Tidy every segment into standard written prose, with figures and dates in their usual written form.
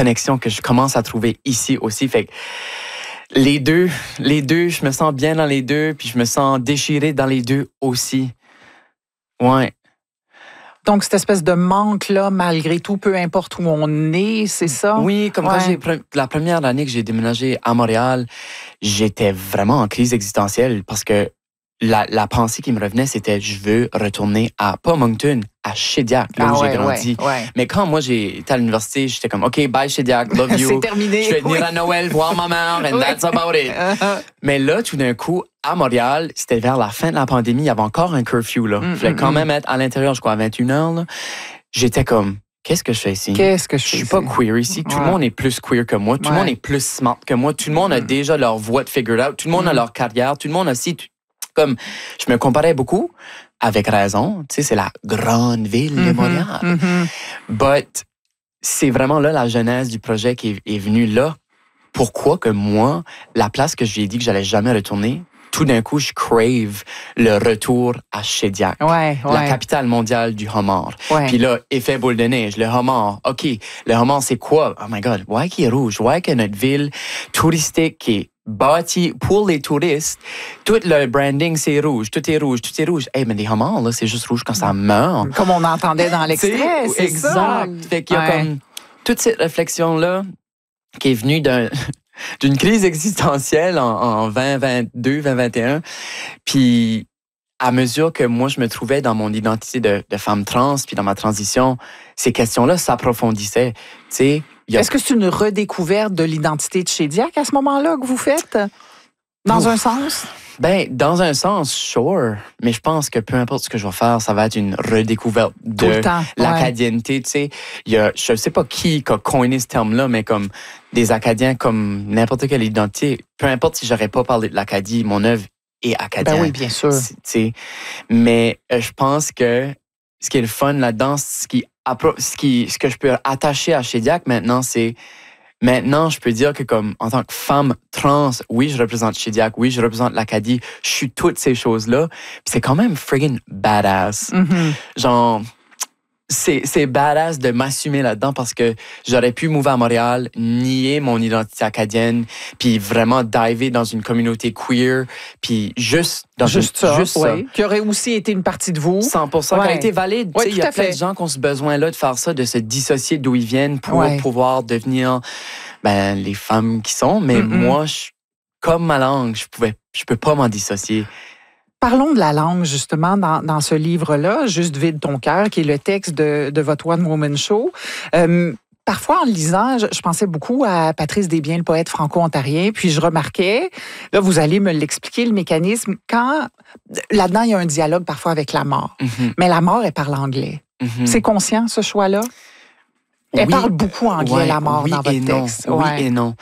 connexion que je commence à trouver ici aussi. Fait que les deux, je me sens bien dans les deux, puis je me sens déchiré dans les deux aussi. Ouais. Donc, cette espèce de manque-là, malgré tout, peu importe où on est, c'est ça? Oui, comme quand la première année que j'ai déménagé à Montréal, j'étais vraiment en crise existentielle parce que la pensée qui me revenait, c'était je veux retourner pas Moncton, à Shediac, là où j'ai grandi. Ouais. Mais quand moi j'ai été à l'université, j'étais comme OK, bye Shediac, love you. C'est terminé. Je vais venir à Noël voir ma mère, and that's about it. Mais là, tout d'un coup, à Montréal, c'était vers la fin de la pandémie, il y avait encore un curfew là. Il fallait quand même être à l'intérieur, je crois, à 21h. Là. J'étais comme qu'est-ce que je fais ici? Je suis pas queer ici. Tout le monde est plus queer que moi. Tout le monde est plus smart que moi. Tout le monde a déjà leur voix de figured out. Tout le monde a leur carrière. Tout le monde a aussi... Comme, je me comparais beaucoup, avec raison. Tu sais, c'est la grande ville de Montréal. But c'est vraiment là la genèse du projet qui est venue là. Pourquoi que moi, la place que j'ai dit que j'allais jamais retourner, tout d'un coup, je crave le retour à Shediac, la capitale mondiale du homard. Puis là, effet boule de neige, le homard. OK, le homard, c'est quoi? Oh my God, why qu'il est rouge? Why que notre ville touristique qui est bâtie pour les touristes, tout le branding, c'est rouge, tout est rouge, tout est rouge. Hey, mais les homards, là, c'est juste rouge quand ça meurt. Comme on entendait dans l'extrait, c'est exact. Ça. Fait qu'il y a comme toute cette réflexion-là qui est venue d'une crise existentielle en 2022, 2021. Puis, à mesure que moi, je me trouvais dans mon identité de femme trans, puis dans ma transition, ces questions-là s'approfondissaient. Tu sais, est-ce que c'est une redécouverte de l'identité de Shediac à ce moment-là que vous faites? Dans un sens? Ben, dans un sens, sure. Mais je pense que peu importe ce que je vais faire, ça va être une redécouverte de l'acadienneté. Tu sais, je sais pas qui a coiné ce terme-là, mais comme des Acadiens, comme n'importe quelle identité, peu importe si j'aurais pas parlé de l'Acadie, mon œuvre est acadien. Ben oui, bien sûr. Tu sais, mais je pense que ce qui est le fun là-dedans, ce que je peux attacher à Shediac maintenant, c'est maintenant, je peux dire que comme en tant que femme trans, oui, je représente Shediac, oui, je représente l'Acadie, je suis toutes ces choses-là. Puis c'est quand même friggin' badass. Genre, c'est badass de m'assumer là-dedans parce que j'aurais pu mouver à Montréal, nier mon identité acadienne, puis vraiment diver dans une communauté queer, puis juste ça. Qui aurait aussi été une partie de vous. 100%, qui a été valide. Il y a plein de gens qui ont ce besoin-là de faire ça, de se dissocier d'où ils viennent pour pouvoir devenir les femmes qui sont. Mais moi, comme ma langue, je peux pas m'en dissocier. Parlons de la langue, justement, dans ce livre-là, Juste vide ton cœur, qui est le texte de votre One Woman Show. Parfois, en le lisant, je pensais beaucoup à Patrice Desbiens, le poète franco-ontarien, puis je remarquais, là, vous allez me l'expliquer, le mécanisme, quand, là-dedans, il y a un dialogue parfois avec la mort. Mais la mort, elle parle anglais. C'est conscient, ce choix-là? Elle parle beaucoup anglais, la mort, dans votre texte. Oui et non.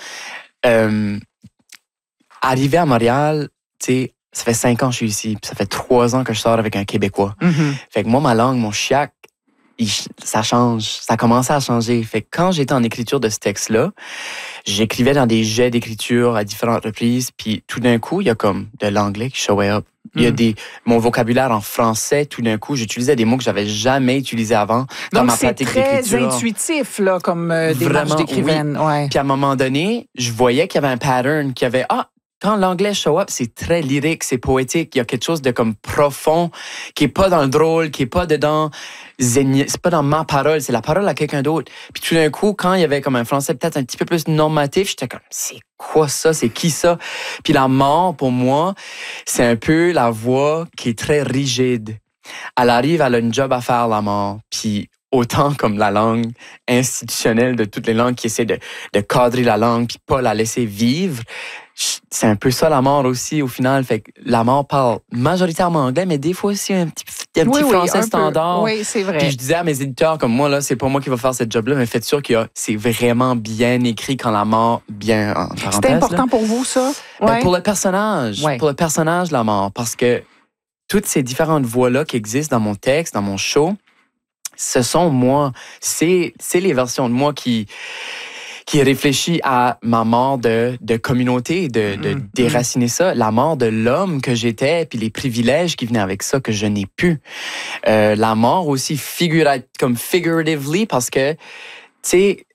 Arrivé à Montréal, tu sais, ça fait 5 ans que je suis ici, puis ça fait 3 ans que je sors avec un Québécois. Fait que moi, ma langue, mon chiac, ça change. Ça commençait à changer. Fait que quand j'étais en écriture de ce texte-là, j'écrivais dans des jets d'écriture à différentes reprises, puis tout d'un coup, il y a comme de l'anglais qui showait up. Il y a mon vocabulaire en français, tout d'un coup, j'utilisais des mots que j'avais jamais utilisés avant dans ma pratique d'écriture. Donc, c'est très intuitif, là, comme démarche d'écrivaine. Oui. Ouais. Puis à un moment donné, je voyais qu'il y avait un pattern, qu'il y avait, quand l'anglais show up, c'est très lyrique, c'est poétique. Il y a quelque chose de comme profond, qui est pas dans le drôle, qui est pas dedans, c'est pas dans ma parole, c'est la parole à quelqu'un d'autre. Puis tout d'un coup, quand il y avait comme un français peut-être un petit peu plus normatif, j'étais comme, c'est quoi ça? C'est qui ça? Puis la mort, pour moi, c'est un peu la voix qui est très rigide. Elle arrive, elle a une job à faire, la mort. Puis autant comme la langue institutionnelle de toutes les langues qui essaient de cadrer la langue puis pas la laisser vivre, c'est un peu ça la mort aussi au final. Fait que la mort parle majoritairement anglais, mais des fois aussi un petit français standard. Oui, c'est vrai. Puis je disais à mes éditeurs comme moi, là, c'est pas moi qui va faire cette job-là, mais faites sûr que c'est vraiment bien écrit quand la mort, bien en parenthèse. C'était important pour vous, ça? Pour le personnage. Pour le personnage, la mort. Parce que toutes ces différentes voix-là qui existent dans mon texte, dans mon show, ce sont moi. C'est les versions de moi qui réfléchit à ma mort de communauté, de déraciner ça, la mort de l'homme que j'étais, puis les privilèges qui venaient avec ça que je n'ai plus. La mort aussi figuratively, parce que, tu sais,